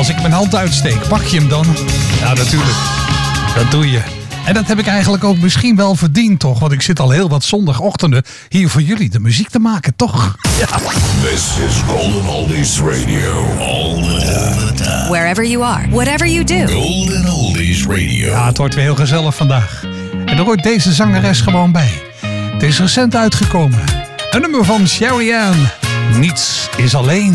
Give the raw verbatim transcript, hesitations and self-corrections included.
Als ik mijn hand uitsteek, pak je hem dan? Ja, natuurlijk. Dat doe je. En dat heb ik eigenlijk ook misschien wel verdiend, toch? Want ik zit al heel wat zondagochtenden hier voor jullie de muziek te maken, toch? Ja. This is Golden Oldies Radio. All the time. Wherever you are, whatever you do. Golden Oldies Radio. Ja, het wordt weer heel gezellig vandaag. En er hoort deze zangeres gewoon bij. Het is recent uitgekomen. Een nummer van Sherry Ann. Niets is alleen.